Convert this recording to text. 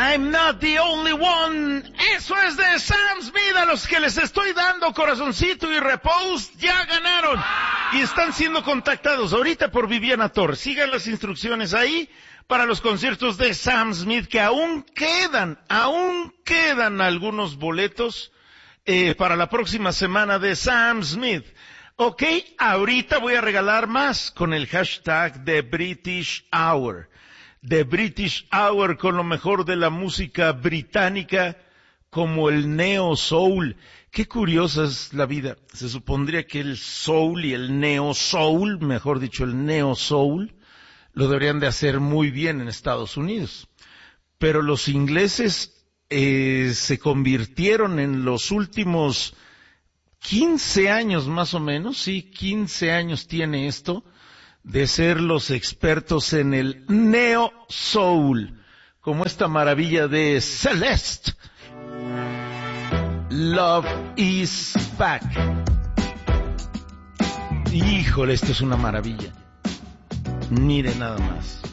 I'm not the only one. Eso es de Sam Smith. A los que les estoy dando corazoncito y repost ya ganaron. Y están siendo contactados ahorita por Viviana Torres. Sigan las instrucciones ahí para los conciertos de Sam Smith, que aún quedan algunos boletos para la próxima semana de Sam Smith. Ok, ahorita voy a regalar más con el hashtag The British Hour. The British Hour, con lo mejor de la música británica, como el neo soul. Qué curiosa es la vida. Se supondría que el soul y el neo soul, mejor dicho el neo soul, lo deberían de hacer muy bien en Estados Unidos. Pero los ingleses se convirtieron en los últimos 15 años más o menos, sí, 15 años tiene esto, de ser los expertos en el neo soul, como esta maravilla de Celeste. Love is back. Híjole, esto es una maravilla. Mire nada más.